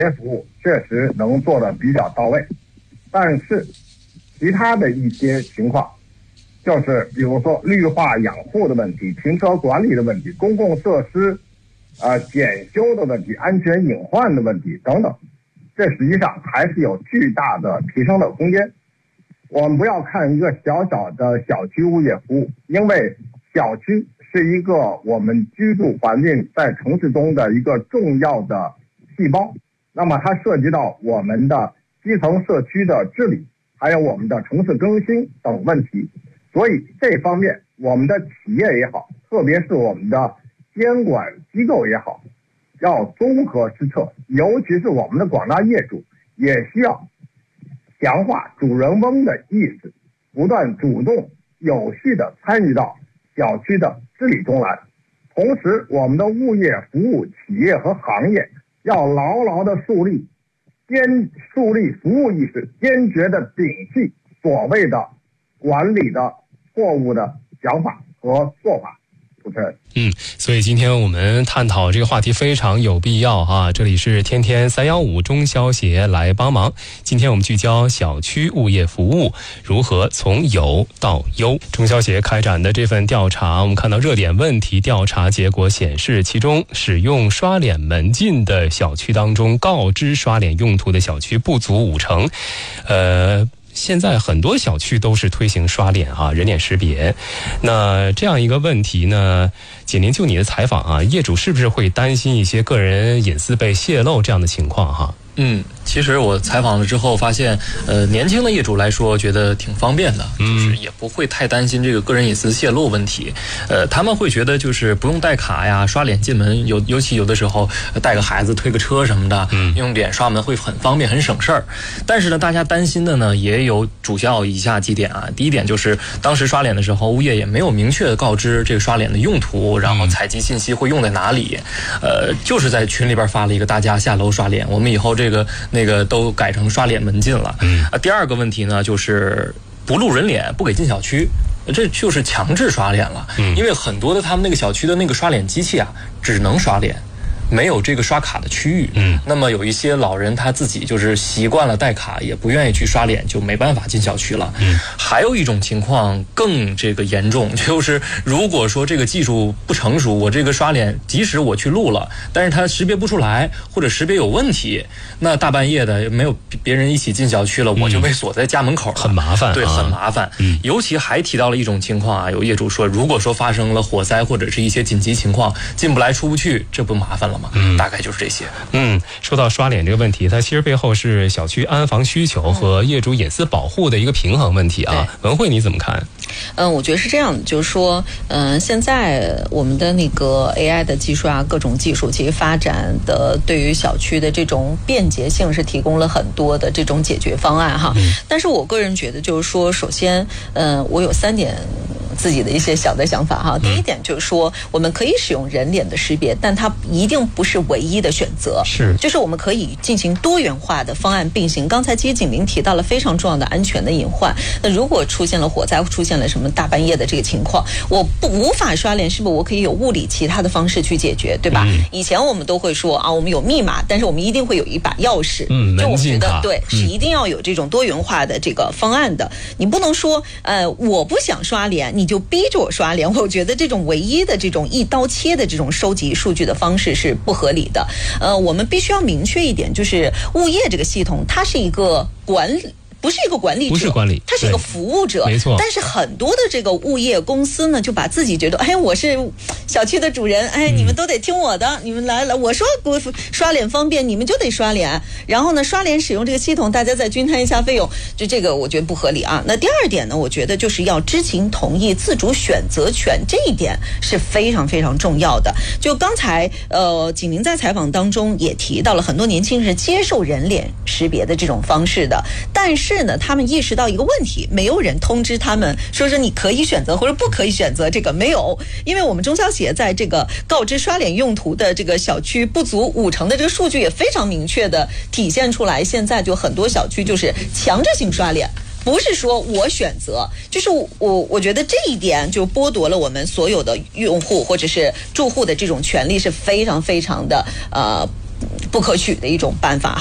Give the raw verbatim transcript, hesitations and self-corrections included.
服务确实能做得比较到位，但是其他的一些情况，就是比如说绿化养护的问题、停车管理的问题、公共设施呃检修的问题、安全隐患的问题等等，这实际上还是有巨大的提升的空间。我们不要看一个小小的小区物业服务，因为小区是一个我们居住环境在城市中的一个重要的细胞，那么它涉及到我们的基层社区的治理，还有我们的城市更新等问题。所以这方面我们的企业也好，特别是我们的监管机构也好，要综合施策，尤其是我们的广大业主也需要强化主人翁的意识，不断主动有序地参与到小区的治理中来。同时我们的物业服务企业和行业要牢牢地树立坚树立服务意识，坚决地摒弃所谓的管理的错误的想法和做法。主持人， 嗯，所以今天我们探讨这个话题非常有必要哈。这里是天天三幺五中消协来帮忙。今天我们聚焦小区物业服务如何从有到优。中消协开展的这份调查，我们看到热点问题调查结果显示，其中使用刷脸门禁的小区当中，告知刷脸用途的小区不足五成。呃。现在很多小区都是推行刷脸啊，人脸识别。那这样一个问题呢，简宁就你的采访啊，业主是不是会担心一些个人隐私被泄露这样的情况哈？ 嗯，其实我采访了之后发现，呃，年轻的业主来说觉得挺方便的，就是也不会太担心这个个人隐私泄露问题。呃，他们会觉得就是不用带卡呀，刷脸进门，尤尤其有的时候带个孩子推个车什么的，嗯，用脸刷门会很方便，很省事儿。但是呢，大家担心的呢也有主要以下几点啊。第一点就是当时刷脸的时候，物业也没有明确的告知这个刷脸的用途，然后采集信息会用在哪里，呃，就是在群里边发了一个大家下楼刷脸，我们以后这个。这个那个都改成刷脸门禁了。嗯啊，第二个问题呢，就是不录人脸，不给进小区，这就是强制刷脸了。嗯，因为很多的他们那个小区的那个刷脸机器啊，只能刷脸。没有这个刷卡的区域，嗯，那么有一些老人他自己就是习惯了带卡，也不愿意去刷脸，就没办法进小区了。嗯，还有一种情况更这个严重，就是如果说这个技术不成熟，我这个刷脸即使我去录了，但是它识别不出来，或者识别有问题，那大半夜的没有别人一起进小区了，我就被锁在家门口了， 很麻烦， 对，很麻烦。嗯，尤其还提到了一种情况啊，有业主说，如果说发生了火灾或者是一些紧急情况，进不来出不去，这不麻烦了吗？嗯，大概就是这些。嗯， 说到刷脸这个问题，它其实背后是小区安防需求和业主隐私保护的一个平衡问题啊。文慧你怎么看？ 嗯，我觉得是这样的，就是说，嗯、呃，现在我们的那个 A I 的技术啊，各种技术其实发展的对于小区的这种便捷性是提供了很多的这种解决方案哈。嗯、但是我个人觉得，就是说，首先，嗯、呃，我有三点自己的一些小的想法哈。第一点就是说，我们可以使用人脸的识别，但它一定不是唯一的选择， 是， 就是我们可以进行多元化的方案并行。刚才其实景林提到了非常重要的安全的隐患，那如果出现了火灾，出现了什么大半夜的这个情况，我不无法刷脸，是不是我可以有物理其他的方式去解决，对吧？嗯、以前我们都会说啊，我们有密码，但是我们一定会有一把钥匙， 嗯， 就我觉得门禁卡， 对，是一定要有这种多元化的这个方案的。你不能说呃我不想刷脸，你就逼着我刷脸。我觉得这种唯一的这种一刀切的这种收集数据的方式是不合理的。呃，我们必须要明确一点，就是物业这个系统，它是一个管理。不是一个管理者， 不是管理， 他是一个服务者， 没错。 但是很多的这个物业公司呢，就把自己觉得，哎，我是小区的主人，哎，你们都得听我的，嗯、你们来了，我说我刷脸方便，你们就得刷脸。然后呢，刷脸使用这个系统，大家再均摊一下费用，就这个我觉得不合理啊。那第二点呢，我觉得就是要知情同意、自主选择权，这一点是非常非常重要的。就刚才呃，景宁在采访当中也提到了，很多年轻人是接受人脸识别的这种方式的，但是。是呢，他们意识到一个问题，没有人通知他们说是你可以选择或者不可以选择，这个没有。因为我们中消协在这个告知刷脸用途的这个小区不足五成的这个数据也非常明确的体现出来，现在就很多小区就是强制性刷脸。不是说我选择，就是我我觉得这一点就剥夺了我们所有的用户或者是住户的这种权利，是非常非常的呃不可取的一种办法。